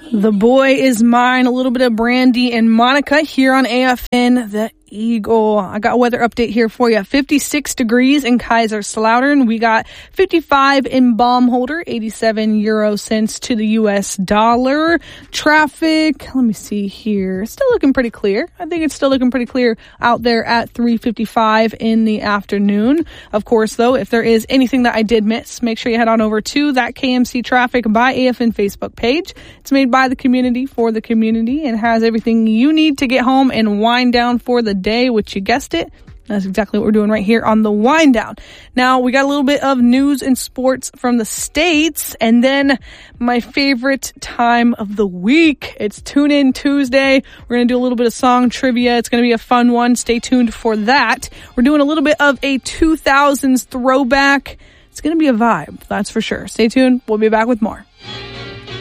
The Boy Is Mine, a little bit of Brandy and Monica here on AFN, the Eagle. I got a weather update here for you. 56 degrees in Kaiserslautern. We got 55 in Baumholder, 87 euro cents to the US dollar. Traffic, let me see here. Still looking pretty clear. I think it's still looking pretty clear out there at 3:55 in the afternoon. Of course, though, if there is anything that I did miss, make sure you head on over to that KMC Traffic by AFN Facebook page. It's made by the community for the community and has everything you need to get home and wind down for the day, which you guessed it. That's exactly what we're doing right here on the Wind Down. Now, we got a little bit of news and sports from the States, and then my favorite time of the week. It's Tune In Tuesday. We're going to do a little bit of song trivia. It's going to be a fun one. Stay tuned for that. We're doing a little bit of a 2000s throwback. It's going to be a vibe, that's for sure. Stay tuned. We'll be back with more.